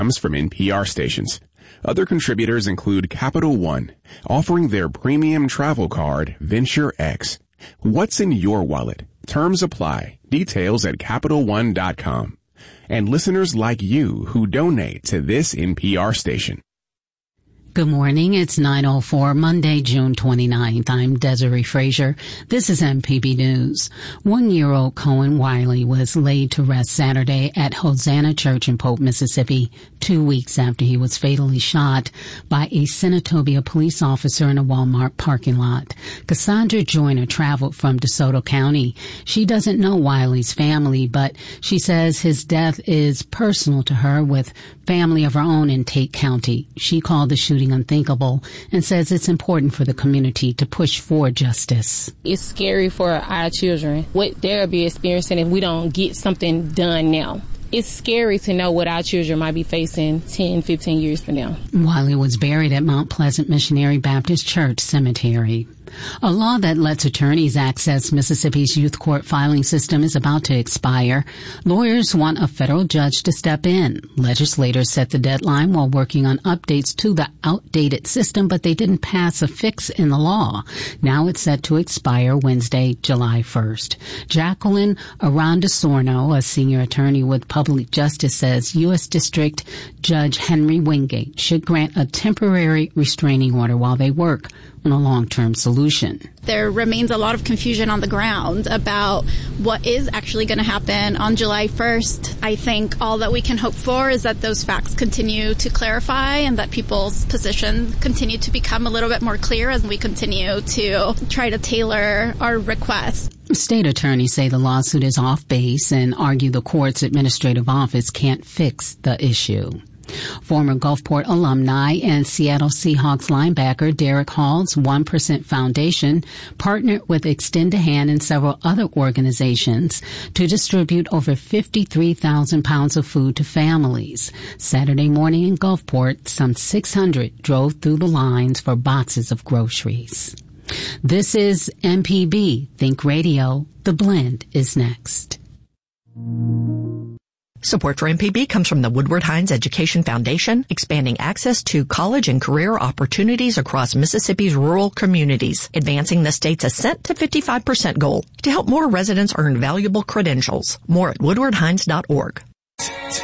comes from NPR stations. Other contributors include Capital One, offering their premium travel card, Venture X. What's in your wallet? Terms apply. Details at CapitalOne.com. And listeners like you who donate to this NPR station. Good morning. It's 9:04, Monday, June 29th. I'm Desiree Frazier. This is MPB News. 1-year-old Cohen Wiley was laid to rest Saturday at Hosanna Church in Pope, Mississippi, 2 weeks after he was fatally shot by a Senatobia police officer in a Walmart parking lot. Cassandra Joyner traveled from DeSoto County. She doesn't know Wiley's family, but she says his death is personal to her with family of her own in Tate County. She called the shooting unthinkable and says it's important for the community to push for justice. It's scary for our children, what they'll be experiencing if we don't get something done now. It's scary to know what our children might be facing 10, 15 years from now. Wiley was buried at Mount Pleasant Missionary Baptist Church Cemetery. A law that lets attorneys access Mississippi's youth court filing system is about to expire. Lawyers want a federal judge to step in. Legislators set the deadline while working on updates to the outdated system, but they didn't pass a fix in the law. Now it's set to expire Wednesday, July 1st. Jacqueline Arandasorno, a senior attorney with Public Justice, says U.S. District Judge Henry Wingate should grant a temporary restraining order while they work on a long-term solution. There remains a lot of confusion on the ground about what is actually going to happen on July 1st. I think all that we can hope for is that those facts continue to clarify and that people's positions continue to become a little bit more clear as we continue to try to tailor our requests. State attorneys say the lawsuit is off base and argue the court's administrative office can't fix the issue. Former Gulfport alumni and Seattle Seahawks linebacker Derek Hall's 1% Foundation partnered with Extend a Hand and several other organizations to distribute over 53,000 pounds of food to families. Saturday morning in Gulfport, some 600 drove through the lines for boxes of groceries. This is MPB Think Radio. The Blend is next. Support for MPB comes from the Woodward Hines Education Foundation, expanding access to college and career opportunities across Mississippi's rural communities, advancing the state's ascent to 55% goal to help more residents earn valuable credentials. More at woodwardhines.org.